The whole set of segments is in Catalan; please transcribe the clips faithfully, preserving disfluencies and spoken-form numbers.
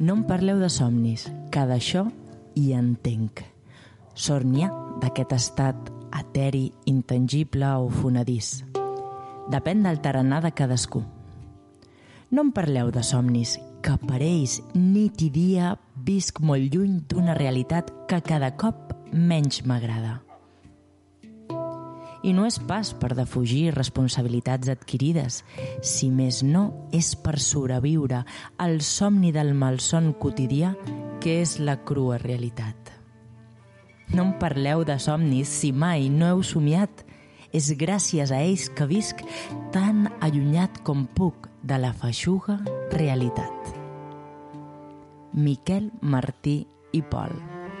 No em parleu de somnis, que d'això hi entenc. Sort n'hi ha d'aquest estat eteri, intangible o fonedís. Depèn del tarannà de cadascú. No em parleu de somnis, que per ells nit i dia visc molt lluny d'una realitat que cada cop menys m'agrada. I no és pas per defugir responsabilitats adquirides, si més no és per sobreviure al somni del malson quotidià que és la crua realitat. No em parleu de somnis si mai no heu somiat. És gràcies a ells que visc tan allunyat com puc de la feixuga realitat. Miquel Martí i Pol.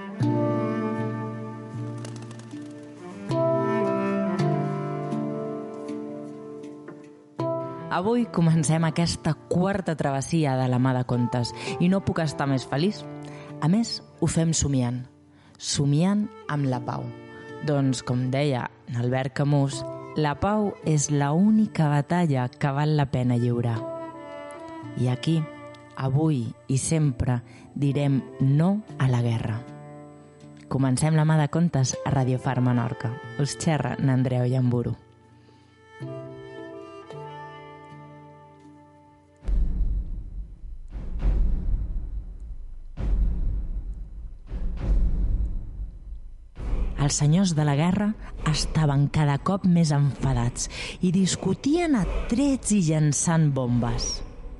Avui comencem aquesta quarta travessia de la mà de contes i no puc estar més feliç. A més, ho fem somiant. Somiant amb la pau. Doncs, com deia Albert Camus, la pau és l'única batalla que val la pena lliurar. I aquí, avui i sempre, direm no a la guerra. Comencem la mà de contes a Radio Far Menorca. Us xerra n'Andreu Llamburu. Els senyors de la guerra estaven cada cop més enfadats i discutien a trets i llançant bombes.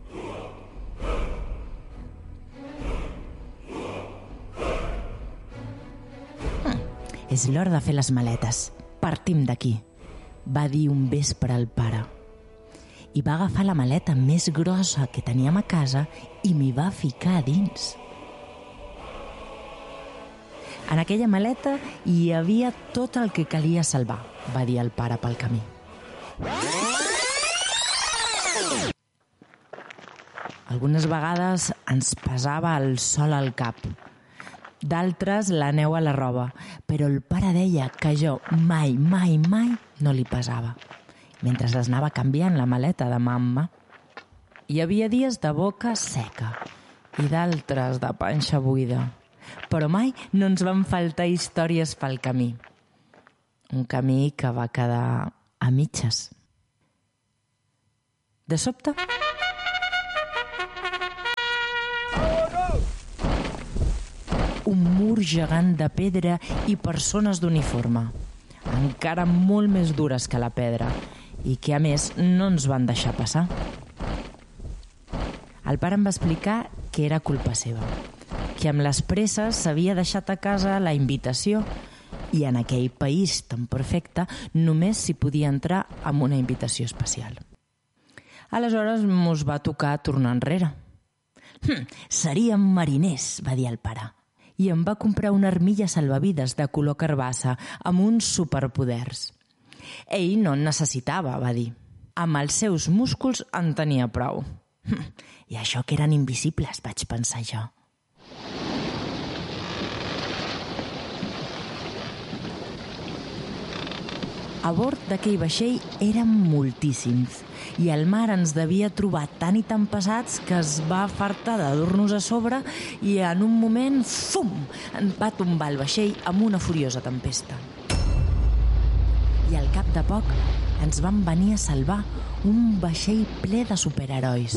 Hm, és l'hora de fer les maletes. Partim d'aquí, va dir un vespre el pare. I va agafar la maleta més grossa que teníem a casa i m'hi va ficar a dins. En aquella maleta hi havia tot el que calia salvar, va dir el pare pel camí. Algunes vegades ens pesava el sol al cap, d'altres la neu a la roba, però el pare deia que jo mai, mai, mai no li pesava, mentre es anava canviant la maleta de mà en mà. Hi havia dies de boca seca i d'altres de panxa buida. Però mai no ens van faltar històries pel camí. Un camí que va quedar a mitges. De sobte... un mur gegant de pedra i persones d'uniforme, encara molt més dures que la pedra, i que a més no ens van deixar passar. El pare em va explicar que era culpa seva, que amb les presses s'havia deixat a casa la invitació i en aquell país tan perfecte només s'hi podia entrar amb una invitació especial. Aleshores mos va tocar tornar enrere. Hm, seríem mariners, va dir el pare, i em va comprar una armilla salvavides de color carbassa amb uns superpoders. Ell no en necessitava, va dir. Amb els seus músculs en tenia prou. Hm, I això que eren invisibles, vaig pensar jo. A bord d'aquell vaixell érem moltíssims i el mar ens devia trobar tan i tan pesats que es va fartar de dur-nos a sobre i en un moment, fum, ens va tombar el vaixell amb una furiosa tempesta. I al cap de poc ens van venir a salvar un vaixell ple de superherois.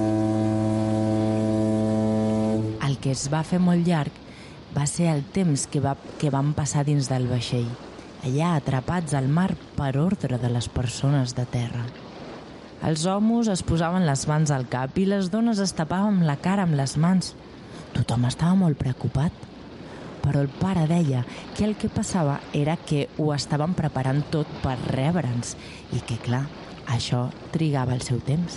El que es va fer molt llarg va ser el temps que, va, que vam passar dins del vaixell, allà atrapats al mar per ordre de les persones de terra. Els homes es posaven les mans al cap i les dones es tapaven la cara amb les mans. Tothom estava molt preocupat, però el pare deia que el que passava era que ho estaven preparant tot per rebre'ns i que, clar, això trigava el seu temps.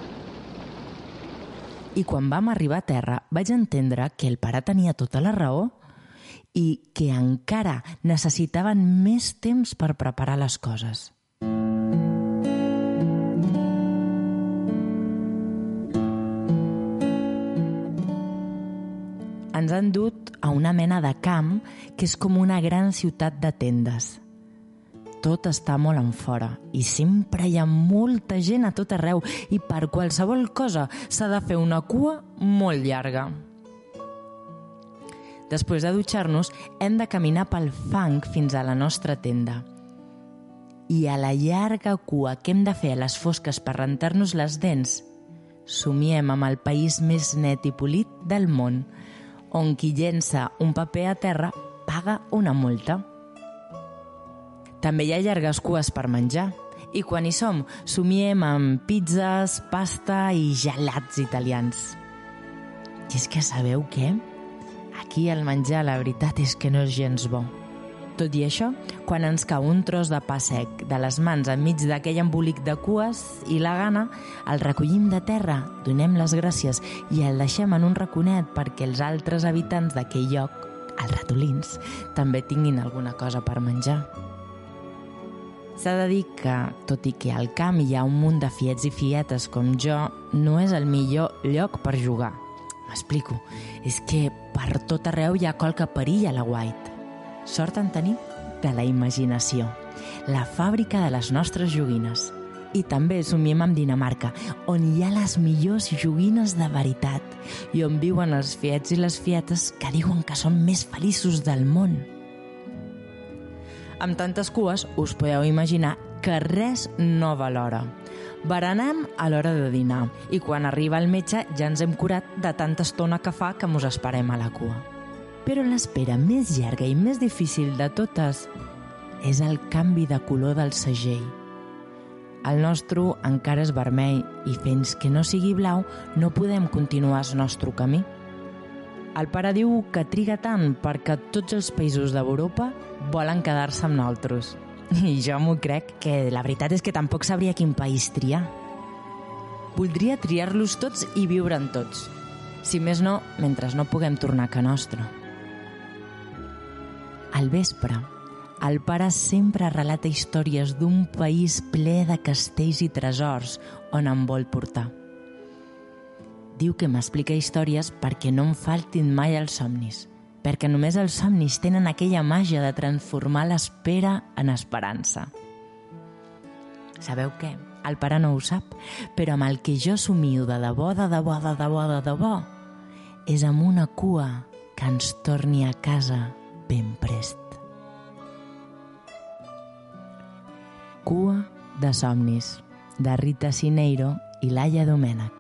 I quan vam arribar a terra vaig entendre que el pare tenia tota la raó i que encara necessitaven més temps per preparar les coses. Ens han dut a una mena de camp que és com una gran ciutat de tendes. Tot està molt en fora i sempre hi ha molta gent a tot arreu i per qualsevol cosa s'ha de fer una cua molt llarga. Després de dutxar-nos, hem de caminar pel fang fins a la nostra tenda. I a la llarga cua que hem de fer a les fosques per rentar-nos les dents, somiem amb el país més net i polit del món, on qui llença un paper a terra paga una multa. També hi ha llargues cues per menjar, i quan hi som, somiem amb pizzas, pasta i gelats italians. I és que sabeu què? Aquí el menjar, la veritat, és que no és gens bo. Tot i això, quan ens cau un tros de pa sec de les mans enmig d'aquell embolic de cues i la gana, el recollim de terra, donem les gràcies i el deixem en un raconet perquè els altres habitants d'aquell lloc, els ratolins, també tinguin alguna cosa per menjar. S'ha de dir que, tot i que al camp hi ha un munt de fiets i fietes com jo, no és el millor lloc per jugar. M'explico. És que per tot arreu hi ha qualque perill a la White. Sort en tenim de la imaginació, la fàbrica de les nostres joguines. I també somiem amb Dinamarca, on hi ha les millors joguines de veritat i on viuen els fiets i les fietes que diuen que són més feliços del món. Amb tantes cues us podeu imaginar que res no va a l'hora. Berenem a l'hora de dinar i quan arriba el metge ja ens hem curat de tanta estona que fa que mos esperem a la cua. Però l'espera més llarga i més difícil de totes és el canvi de color del segell. El nostre encara és vermell i fins que no sigui blau no podem continuar el nostre camí. El pare diu que triga tant perquè tots els països d'Europa volen quedar-se amb nosaltres. I jo m'ho crec, que la veritat és que tampoc sabria quin país triar. Voldria triar-los tots i viure en tots. Si més no, mentre no puguem tornar a ca nostra. Al vespre, el pare sempre relata històries d'un país ple de castells i tresors on em vol portar. Diu que m'explica històries perquè no em faltin mai els somnis, perquè només els somnis tenen aquella màgia de transformar l'espera en esperança. Sabeu què? El pare no ho sap, però amb el que jo somio de debò, de debò, de debò, de debò, és amb una cua que ens torni a casa ben prest. Cua de somnis, de Rita Cineiro i Laia Domènech.